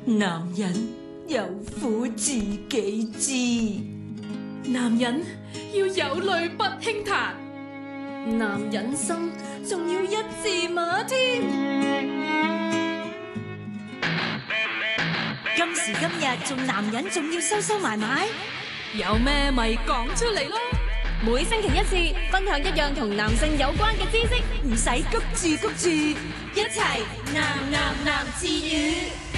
男人有苦自己知， 男人要有淚不輕彈，男人心仲要一字馬添。 今時今日做男人仲要收收埋埋， 有咩咪講出嚟咯！ 每星期一次，分享一樣同男性有關嘅知識， 唔使谷住，一齊男自語。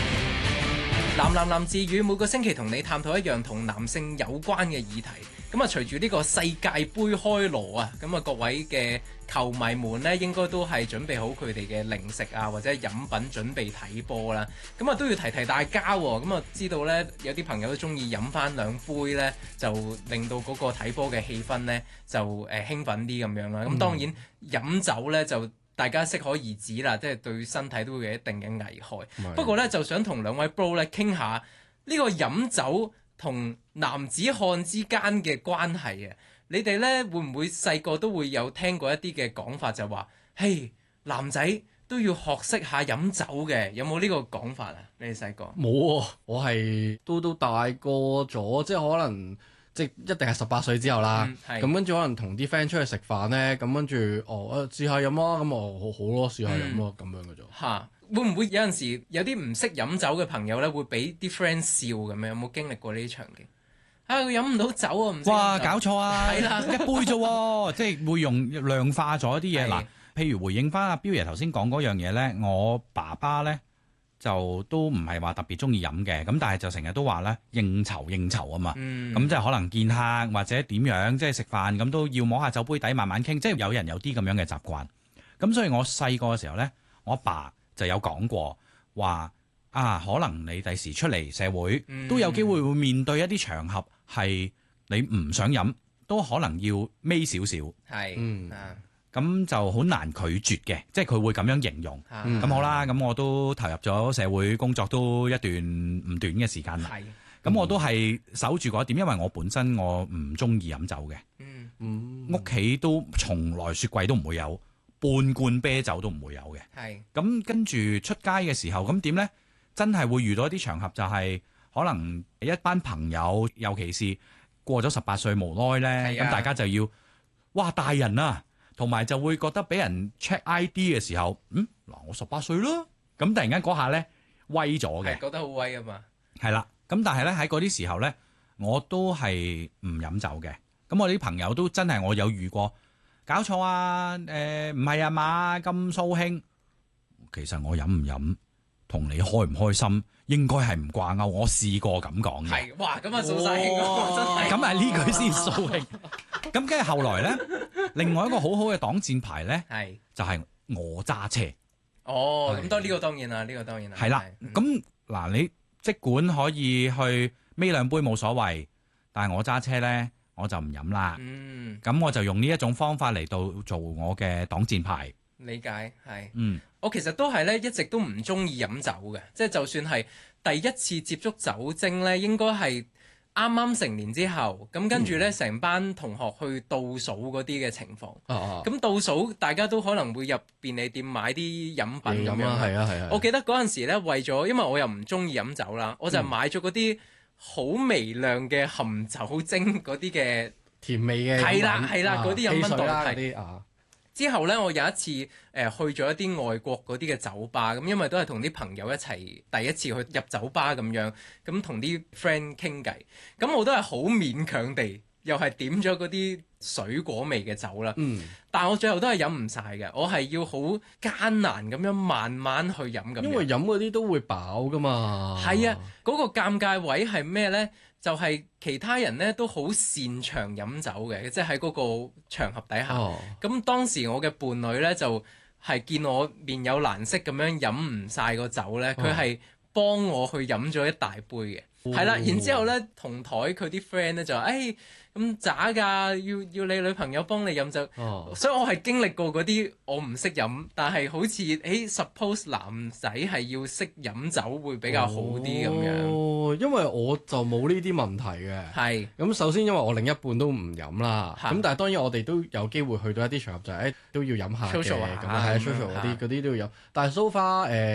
男自語每個星期同你探討一樣同男性有關嘅議題。咁啊，隨住呢個世界盃開鑼啊，咁啊各位嘅球迷們呢，應該都係準備好佢哋嘅零食啊或者飲品準備睇波啦。咁啊都要提大家喎。咁啊知道呢，有啲朋友都中意飲翻兩杯呢，就令到嗰個睇波嘅氣氛呢就興奮啲咁樣啦。咁當然飲酒呢就大家適可而止啦，即係對身體都會有一定嘅危害。不過呢，就想同兩位 bro 咧傾下呢個飲酒同男子漢之間嘅關係啊！你哋咧會唔會細個都會有聽過一啲嘅講法，就話嘿，男仔都要學識下飲酒嘅，有冇呢個講法啊？你哋細個冇啊！我係都大個咗，即係可能即係一定係18歲之後啦。咁跟住可能同啲 friend 出去食飯咧，咁跟住試下飲啊，咁好咯，試下飲咯，咁樣嘅啫。 嚇！會唔會有陣時有啲唔識飲酒嘅朋友咧，會俾啲 friend 笑咁樣？有冇經歷過呢啲場景？佢飲唔到酒啊！唔哇，搞錯啊！ 係啦， 一杯啫喎，即係會用量化咗啲嘢嗱。譬如回應翻阿彪爺頭先講嗰樣嘢咧，我爸爸咧就都唔係話特別中意飲嘅，咁但係就成日都話咧應酬啊嘛。咁即係可能見客或者點樣，即係食飯咁都要摸下酒杯底慢慢傾，即係有人有啲咁樣嘅習慣。咁所以我細個嘅時候咧，我阿爸就有講過話啊，可能你第時出嚟社會都有機會會面對一啲場合係你唔想飲，都可能要孭少少。 係， 咁就好難拒絕嘅，即係佢會咁樣形容。咁好啦，咁我都投入咗社會工作都一段唔短嘅時間啦。咁我都係守住嗰一點，因為我本身我唔中意飲酒嘅。屋企都從來雪櫃都唔會有。半罐啤酒都唔會有嘅，咁跟住出街嘅時候，咁點呢？真係會遇到一啲場合，就係可能一班朋友，尤其是過咗18歲無耐呢，咁大家就要哇大人啊，同埋就會覺得俾人 check ID 嘅時候，嗱我18歲咯，咁突然間嗰下呢，威咗嘅， 覺得好威啊嘛， 係啦，咁但係呢，喺嗰啲時候呢，我都係唔飲酒嘅，咁我啲朋友都真係我有遇過。搞錯啊！唔係啊嘛，咁掃興。其實我飲唔飲同你開唔開心應該係唔掛鈎。我試過咁講嘅。 係，哇！咁啊掃晒興咯，真係。 咁係呢句先掃興。咁跟住後來咧，另外一個好好嘅擋箭牌咧，就係我揸車。 哦，咁當呢個當然啦，呢個當然啦。 係啦，咁嗱，你即管可以去孭兩杯冇所謂，但係我揸車咧。我就唔飲啦，咁我就用呢一種方法嚟到做我嘅擋箭牌。 理解係，我其實都係咧，一直都唔中意飲酒嘅，即係就算係第一次接觸酒精咧，應該係啱啱成年之後，咁跟住咧成班同學去倒數嗰啲嘅情況。咁倒數大家都可能會入便利店買啲飲品咁樣。係啊。我記得嗰陣時咧，為咗因為我又唔中意飲酒啦，我就買咗嗰啲好微量嘅含酒精嗰啲嘅甜味嘅係啦嗰啲飲品代替。之後咧，我有一次去咗一啲外國嗰啲嘅酒吧，咁因為都係同啲朋友一齊第一次去入酒吧咁樣，咁同啲 friend 傾偈，咁我都係好勉強地，又係點咗嗰啲水果味嘅酒啦。但係我最後都係飲唔晒嘅，我係要好艱難咁樣慢慢去飲咁樣。 因為飲嗰啲都會飽噶嘛。 係啊，嗰個尷尬位係咩呢？就係其他人咧都好擅長飲酒嘅，即係喺嗰個場合底下。咁當時我嘅伴侶咧就係見我面有難色咁樣飲唔晒個酒咧，佢係幫我去飲咗一大杯嘅。係啦，然之後咧同台佢啲 friend 咧就話：咁渣㗎，要你女朋友幫你飲酒。所以我係經歷過嗰啲我唔識飲，但係好似suppose 男仔係要識飲酒會比較好啲咁樣。 因為我就冇呢啲問題嘅。咁首先因為我另一半都唔飲啦，咁但係當然我哋都有機會去到一啲場合就係都要飲下嘅，咁係 social 嗰啲都要飲。但係 so far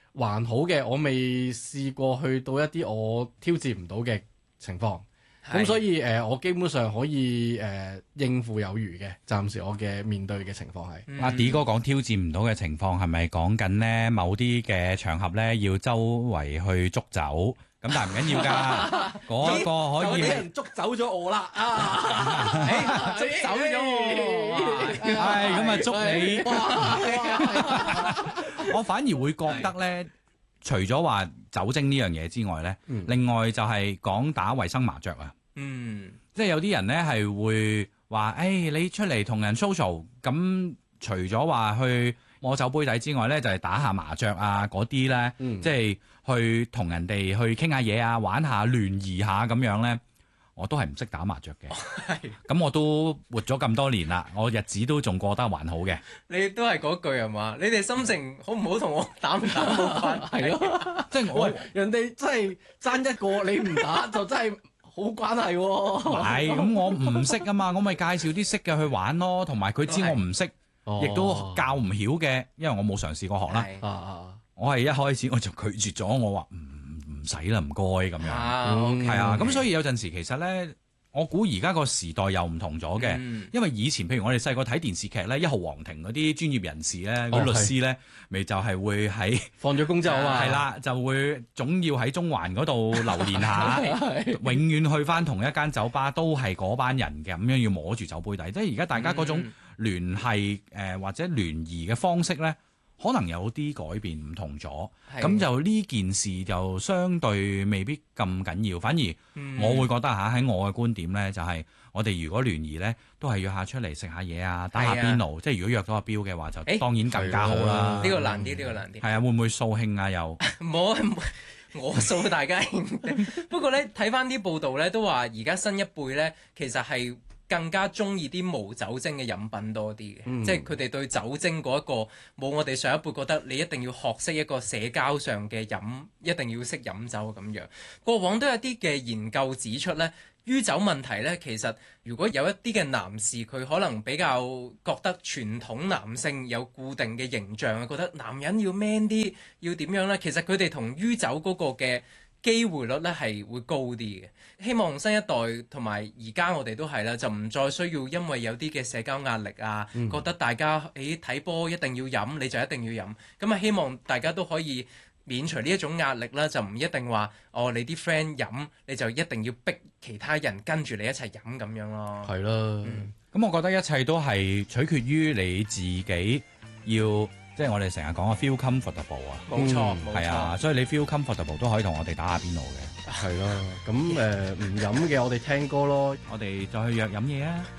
還好嘅，我未試過去到一啲我挑戰唔到嘅情況。咁所以我基本上可以應付有餘嘅，暫時我嘅面對嘅情況係。 阿 D 哥講挑戰唔到嘅情況係咪講緊咧某啲嘅場合咧要周圍去捉走？咁但係唔緊要㗎，嗰個可以。 有啲人捉走咗我啦， 捉走咗我， 係咁啊捉你。我反而會覺得咧，除咗話酒精呢樣嘢之外咧，另外就係講打衛生麻雀啊。即係有啲人咧係會話，你出嚟同人 social，咁除咗話去摸酒杯底之外咧，就係打下麻雀啊嗰啲咧，即係去同人哋去傾下嘢啊，玩下聯誼下咁樣咧，我都係唔識打麻雀嘅。咁我都活咗咁多年啦，我日子都仲過得還好嘅。 你都係嗰句係嘛？你哋心情好唔好同我打唔打冇關係咯。 即係我人哋真係爭一個，你唔打就真係好關係喎。 係咁，我唔識啊嘛，我咪介紹啲識嘅去玩咯，同埋佢知我唔識，亦都教唔曉嘅，因為我冇嘗試過學啦。我係一開始我就拒絕咗，我話唔使啦，唔該咁樣。係啊，咁所以有陣時其實咧，我估而家個時代又唔同咗嘅，因為以前譬如我哋細個睇電視劇咧，一號皇庭嗰啲專業人士咧，嗰啲律師咧，咪就係會喺放咗工之後啊嘛， 係啦，就會總要喺中環嗰度留連下，永遠去翻同一間酒吧都係嗰班人嘅，咁樣要摸住酒杯底。即係而家大家嗰種聯繫或者聯誼嘅方式咧，可能有啲改變唔同咗，咁就呢件事就相對未必咁緊要，反而我會覺得喺我嘅觀點咧，就係我哋如果聯誼咧，都係約下出嚟食下嘢啊，打下邊爐，即係如果約到阿標嘅話，就當然更加好啦。 呢個難啲，呢個難啲。 係啊，會唔會掃興啊？又冇，我掃大家興。不過咧，睇翻啲報道咧，都話而家新一輩咧，其實係更加中意啲無酒精嘅飲品多啲嘅，即係佢哋對酒精嗰一個冇我哋上一輩覺得你一定要學識一個社交上嘅飲，一定要識飲酒咁樣。過往都有啲嘅研究指出咧，酗酒問題咧，其實如果有一啲嘅男士佢可能比較覺得傳統男性有固定嘅形象，覺得男人要 man 啲，要點樣咧？其實佢哋同酗酒嗰個嘅機會率咧係會高啲嘅。希望新一代同埋而家我哋都係啦，就唔再需要因為有啲嘅社交壓力啊，覺得大家睇波一定要飲，你就一定要飲。咁啊，希望大家都可以免除呢一種壓力啦，就唔一定話你啲 friend 飲你就一定要逼其他人跟住你一齊飲咁樣咯。 係啦， 咁我覺得一切都係取決於你自己要。即係我哋成日講嘅 feel comfortable 啊， 冇錯， 係啊，所以你 feel comfortable 都可以同我哋打下邊爐嘅。 係咯，咁唔飲嘅我哋聽歌咯， 我哋再去約飲嘢啊！